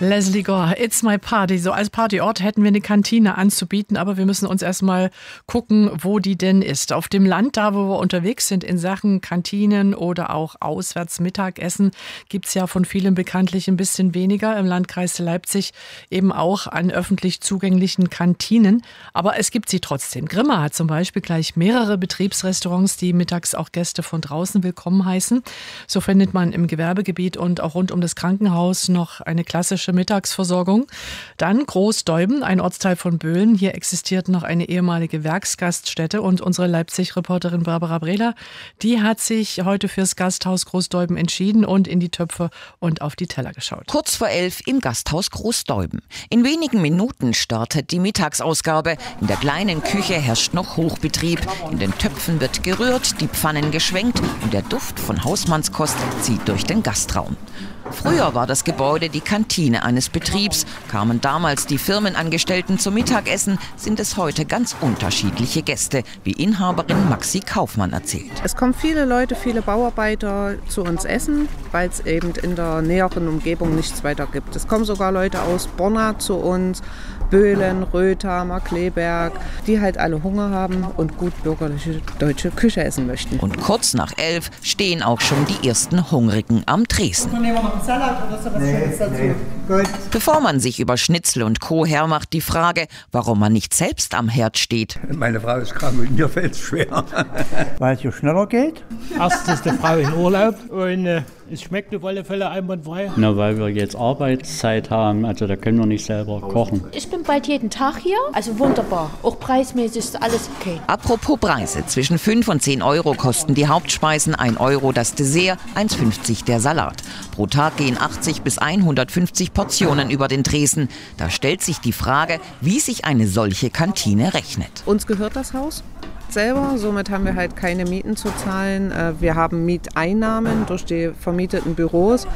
Lesley Gore, It's My Party. So als Partyort hätten wir eine Kantine anzubieten, aber wir müssen uns erstmal gucken, wo die denn ist. Auf dem Land, da wo wir unterwegs sind in Sachen Kantinen oder auch Auswärtsmittagessen, gibt es ja von vielen bekanntlich ein bisschen weniger. Im Landkreis Leipzig eben auch an öffentlich zugänglichen Kantinen. Aber es gibt sie trotzdem. Grimma hat zum Beispiel gleich mehrere Betriebsrestaurants, die mittags auch Gäste von draußen willkommen heißen. So findet man im Gewerbegebiet und auch rund um das Krankenhaus noch eine klassische Mittagsversorgung. Dann Großdeuben, ein Ortsteil von Böhlen. Hier existiert noch eine ehemalige Werksgaststätte und unsere Leipzig-Reporterin Barbara Brehler, die hat sich heute fürs Gasthaus Großdeuben entschieden und in die Töpfe und auf die Teller geschaut. Kurz vor 11 im Gasthaus Großdeuben. In wenigen Minuten startet die Mittagsausgabe. In der kleinen Küche herrscht noch Hochbetrieb. In den Töpfen wird gerührt, die Pfannen geschwenkt und der Duft von Hausmannskost zieht durch den Gastraum. Früher war das Gebäude die Kantine eines Betriebs. Kamen damals die Firmenangestellten zum Mittagessen, sind es heute ganz unterschiedliche Gäste, wie Inhaberin Maxi Kaufmann erzählt. Es kommen viele Leute, viele Bauarbeiter zu uns essen, weil es eben in der näheren Umgebung nichts weiter gibt. Es kommen sogar Leute aus Borna zu uns, Böhlen, Rötha, Markleberg, die halt alle Hunger haben und gut bürgerliche deutsche Küche essen möchten. Und kurz nach 11 stehen auch schon die ersten Hungrigen am Tresen. Nehmen wir noch einen Salat oder sowas Schönes dazu? Gut. Bevor man sich über Schnitzel und Co. hermacht, die Frage, warum man nicht selbst am Herd steht. Meine Frau ist krank und mir fällt es schwer. Weil es so schneller geht. Erstens ist die Frau in Urlaub und es schmeckt auf alle Fälle einwandfrei. Na, weil wir jetzt Arbeitszeit haben, also da können wir nicht selber kochen. Ich bin bald jeden Tag hier, also wunderbar. Auch preismäßig ist alles okay. Apropos Preise, zwischen 5 und 10 Euro kosten die Hauptspeisen, 1 Euro das Dessert, 1,50 der Salat. Pro Tag gehen 80 bis 150 Portionen über den Tresen. Da stellt sich die Frage, wie sich eine solche Kantine rechnet. Uns gehört das Haus selber, somit haben wir halt keine Mieten zu zahlen. Wir haben Mieteinnahmen durch die vermieteten Büros.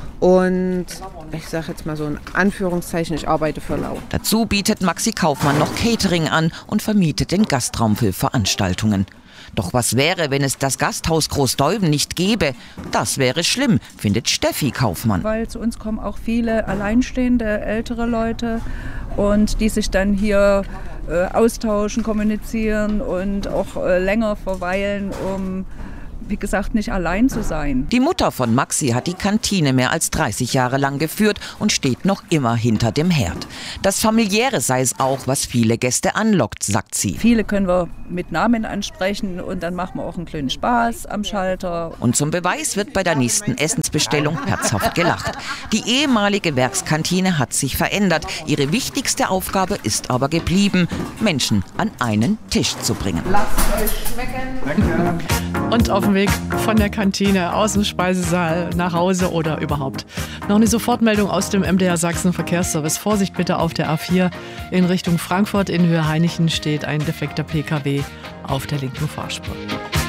Und ich sage jetzt mal so in Anführungszeichen, ich arbeite für lau. Dazu bietet Maxi Kaufmann noch Catering an und vermietet den Gastraum für Veranstaltungen. Doch was wäre, wenn es das Gasthaus Großdeuben nicht gäbe? Das wäre schlimm, findet Steffi Kaufmann. Weil zu uns kommen auch viele alleinstehende, ältere Leute und die sich dann hier austauschen, kommunizieren und auch länger verweilen, um wie gesagt, nicht allein zu sein. Die Mutter von Maxi hat die Kantine mehr als 30 Jahre lang geführt und steht noch immer hinter dem Herd. Das Familiäre sei es auch, was viele Gäste anlockt, sagt sie. Viele können wir mit Namen ansprechen und dann machen wir auch einen kleinen Spaß am Schalter. Und zum Beweis wird bei der nächsten Essensbestellung herzhaft gelacht. Die ehemalige Werkskantine hat sich verändert. Ihre wichtigste Aufgabe ist aber geblieben, Menschen an einen Tisch zu bringen. Lasst euch schmecken. Und auf dem Weg von der Kantine aus dem Speisesaal nach Hause oder überhaupt. Noch eine Sofortmeldung aus dem MDR Sachsen Verkehrsservice. Vorsicht bitte auf der A4 in Richtung Frankfurt. In Höhe Hainichen steht ein defekter PKW auf der linken Fahrspur.